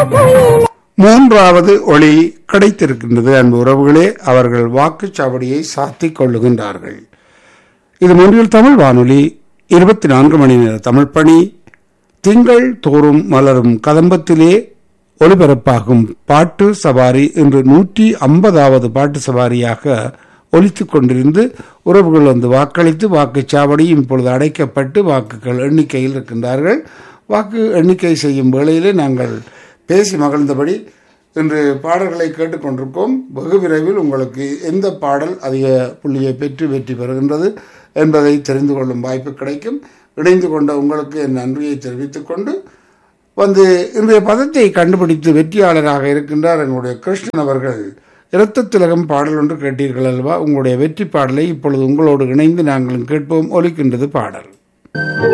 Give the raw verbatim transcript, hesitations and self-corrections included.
மூன்றாவது ஒளி கிடைத்திருக்கின்றது. அன்பு உறவுகளே, அவர்கள் வாக்குச்சாவடியை சாத்திக் கொள்ளுகின்றார்கள். இது மொழியில் தமிழ் வானொலி, இருபத்தி நான்கு மணி நேர தமிழ் பணி. திங்கள் தோறும் மலரும் கதம்பத்திலே ஒலிபரப்பாகும் பாட்டு சவாரி இன்று நூற்றி ஐம்பதாவது பாட்டு சவாரியாக ஒலித்துக் கொண்டிருந்து உறவுகள் வந்து வாக்களித்து வாக்குச்சாவடி இப்பொழுது அடைக்கப்பட்டு வாக்குகள் எண்ணிக்கையில் இருக்கின்றார்கள். வாக்கு எண்ணிக்கை செய்யும் வேளையிலே நாங்கள் பேசி மகிழ்ந்தபடி இன்று பாடல்களை கேட்டுக்கொண்டிருக்கோம். வெகு விரைவில் உங்களுக்கு எந்த பாடல் அதிக புள்ளியை பெற்று வெற்றி பெறுகின்றது என்பதை தெரிந்து கொள்ளும் வாய்ப்பு கிடைக்கும். இணைந்து கொண்ட உங்களுக்கு என் நன்றியை தெரிவித்துக் கொண்டு வந்து இன்றைய பதத்தை கண்டுபிடித்து வெற்றியாளராக இருக்கின்றார் எங்களுடைய கிருஷ்ணன் அவர்கள். இரத்த திலகம் பாடல் ஒன்று கேட்டீர்கள் அல்லவா? உங்களுடைய வெற்றி பாடலை இப்பொழுது உங்களோடு இணைந்து நாங்களும் கேட்போம். ஒலிக்கின்றது பாடல்.